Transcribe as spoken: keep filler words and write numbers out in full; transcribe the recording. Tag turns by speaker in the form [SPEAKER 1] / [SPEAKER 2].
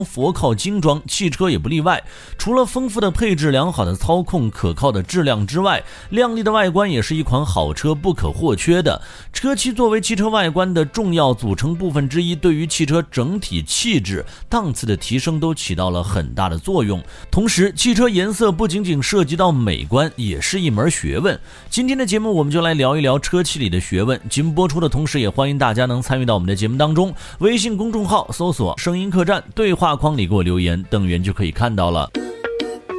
[SPEAKER 1] 佛靠精装，汽车也不例外。除了丰富的配置、良好的操控、可靠的质量之外，亮丽的外观也是一款好车不可或缺的。车漆作为汽车外观的重要组成部分之一，对于汽车整体气质、档次的提升都起到了很大的作用。同时，汽车颜色不仅仅涉及到美观，也是一门学问。今天的节目我们就来聊一聊车漆里的学问。节目播出的同时，也欢迎大家能参与到我们的节目当中。微信公众号搜索声音客栈，对话框里给我留言，邓源就可以看到了。